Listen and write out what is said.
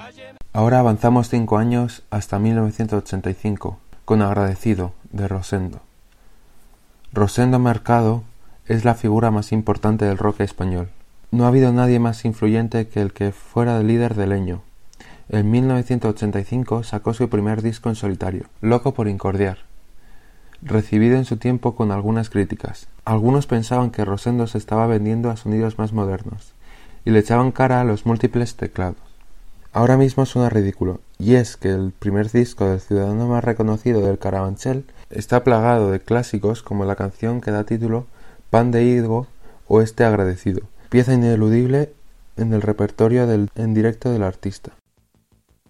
Ahora avanzamos 5 años hasta 1985, con Agradecido, de Rosendo. Rosendo Mercado es la figura más importante del rock español. No ha habido nadie más influyente que el que fuera el líder de Leño. En 1985 sacó su primer disco en solitario, Loco por Incordiar, recibido en su tiempo con algunas críticas. Algunos pensaban que Rosendo se estaba vendiendo a sonidos más modernos, y le echaban cara a los múltiples teclados. Ahora mismo suena ridículo, y es que el primer disco del ciudadano más reconocido del Carabanchel está plagado de clásicos como la canción que da título Pan de Higo o Agradecido, pieza ineludible en el repertorio en directo del artista.